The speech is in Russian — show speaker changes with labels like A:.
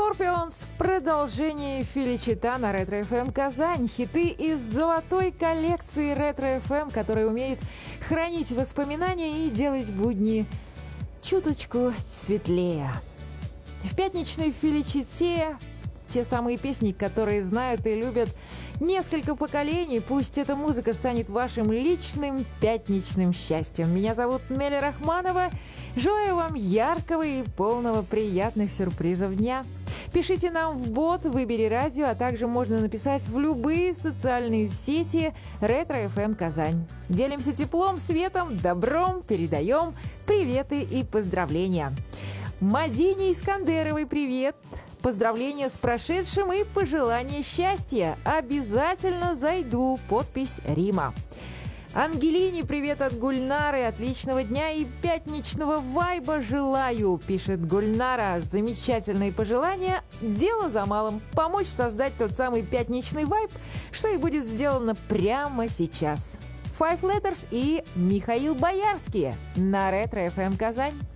A: Scorpions в продолжении Феличита на Ретро ФМ Казань. Хиты из золотой коллекции Ретро ФМ, которая умеет хранить воспоминания и делать будни чуточку светлее. В пятничной Феличите те самые песни, которые знают и любят несколько поколений. Пусть эта музыка станет вашим личным пятничным счастьем. Меня зовут Нелли Рахманова. Желаю вам яркого и полного приятных сюрпризов дня. Пишите нам в бот «Выбери радио», а также можно написать в любые социальные сети Ретро ФМ Казань. Делимся теплом, светом, добром, передаем приветы и поздравления. Мадине Искандеровой привет! Поздравления с прошедшим и пожелания счастья. Обязательно зайду. Подпись Рима. Ангелине привет от Гульнары. Отличного дня и пятничного вайба желаю, пишет Гульнара. Замечательные пожелания. Дело за малым. Помочь создать тот самый пятничный вайб, что и будет сделано прямо сейчас. Five Letters и Михаил Боярский на Ретро ФМ Казань.